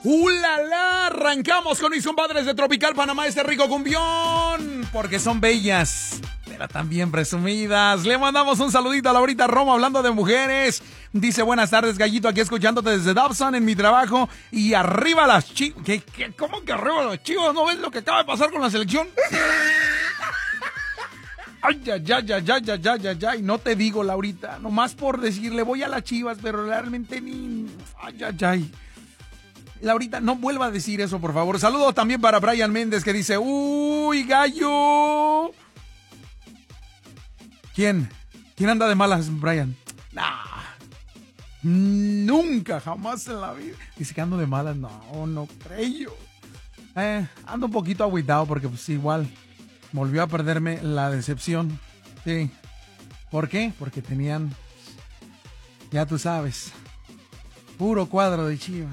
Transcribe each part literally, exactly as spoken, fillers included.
¡Ulala! Arrancamos con mis compadres de Tropical Panamá, este rico cumbión, porque son bellas, pero también presumidas. Le mandamos un saludito a Laurita Romo, hablando de mujeres. Dice, buenas tardes, Gallito, aquí escuchándote desde Dobson en mi trabajo. Y arriba las chivas. ¿Qué, qué, ¿Cómo que arriba las chivas? ¿No ves lo que acaba de pasar con la selección? Ay, ya, ya, ya, ya, ya, ya, ya, ya. Y no te digo, Laurita, nomás por decirle voy a las chivas, pero realmente ni... Ay, ay, ay. Laurita, no vuelva a decir eso, por favor. Saludos también para Brian Méndez, que dice, uy, gallo. ¿Quién? ¿Quién anda de malas, Brian? Nah. Nunca, jamás en la vida. Dice que ando de malas. No, no creo. Eh, ando un poquito agüitado porque pues igual volvió a perderme la decepción. Sí. ¿Por qué? Porque tenían, ya tú sabes, puro cuadro de Chivas.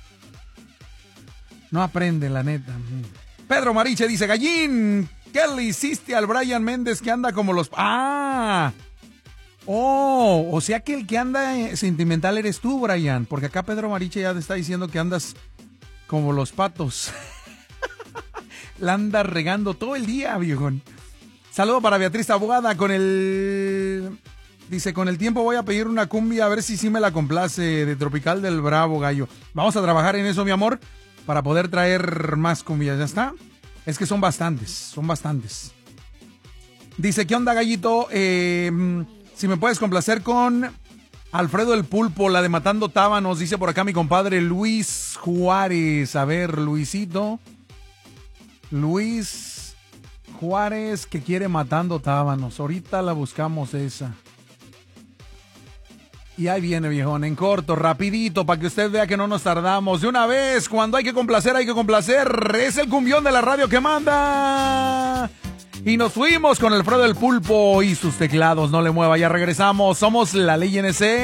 No aprende, la neta. Pedro Mariche dice, Gallín, ¿qué le hiciste al Brian Méndez que anda como los... ¡Ah! Oh, o sea que el que anda sentimental eres tú, Brian. Porque acá Pedro Mariche ya te está diciendo que andas como los patos. La andas regando todo el día, viejón. Saludo para Beatriz Abogada con el... Dice, con el tiempo voy a pedir una cumbia a ver si sí me la complace de Tropical del Bravo, gallo. Vamos a trabajar en eso, mi amor, para poder traer más cumbias, ¿ya está? Es que son bastantes, son bastantes. Dice, ¿qué onda, Gallito? Eh, si me puedes complacer con Alfredo el Pulpo, la de Matando Tábanos, dice por acá mi compadre Luis Juárez. A ver, Luisito. Luis Juárez, que quiere Matando Tábanos. Ahorita la buscamos esa. Y ahí viene, viejón, en corto, rapidito, para que usted vea que no nos tardamos. De una vez, cuando hay que complacer, hay que complacer. Es el cumbión de la radio que manda. Y nos fuimos con Alfredo el Pulpo y sus teclados. No le mueva, ya regresamos. Somos La Ley N C.